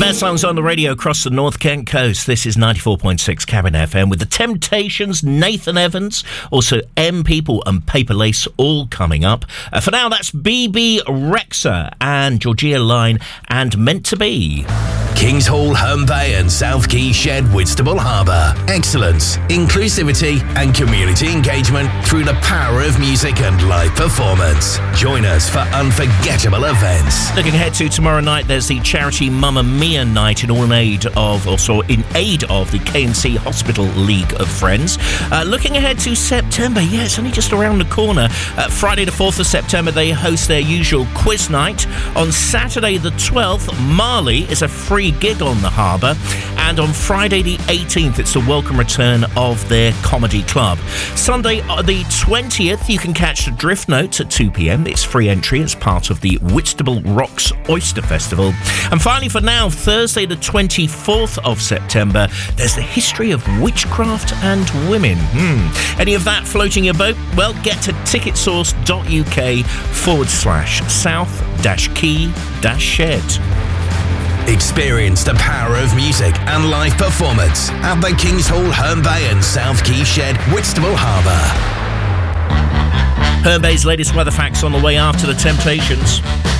best songs on the radio across the North Kent coast. This is 94.6 Cabin FM with The Temptations, Nathan Evans, also M People and Paper Lace all coming up. For now, that's BB Rexa and Georgia Line and Meant to Be. Kings Hall, Herne Bay and South Quay Shed, Whitstable Harbour. Excellence, inclusivity and community engagement through the power of music and live performance. Join us for unforgettable events. Looking ahead to tomorrow night, there's the charity Mamma Mia night in aid of the K&C Hospital League of Friends. Looking ahead to September, it's only just around the corner. Friday the 4th of September, they host their usual quiz night. On Saturday the 12th, Marley is a free gig on the harbour, and on Friday the 18th it's the welcome return of their comedy club. Sunday the 20th you can catch the Drift Notes at 2pm. It's free entry as part of the Whitstable Rocks Oyster Festival. And finally for now, Thursday the 24th of September, there's the history of witchcraft and women. Any of that floating your boat? Well, get to ticketsource.uk/south-key-shed. Experience the power of music and live performance at the Kings Hall, Herne Bay and South Quay Shed, Whitstable Harbour. Herne Bay's latest weather facts on the way after The Temptations.